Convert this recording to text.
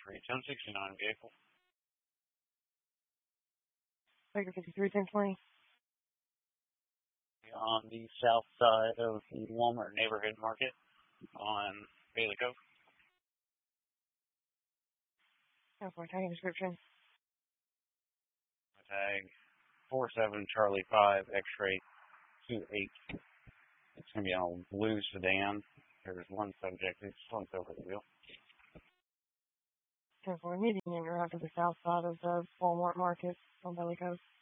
X-ray 1069 vehicle. Baker 531020. On the south side of the Walmart neighborhood market on Bailey Cove. For tagging description. Tag 47 Charlie 5 X-ray 28. It's going to be on a blue sedan. There's one subject who's slumped over the wheel. For a meeting in route to the south side of the Walmart market on Bailey Cove.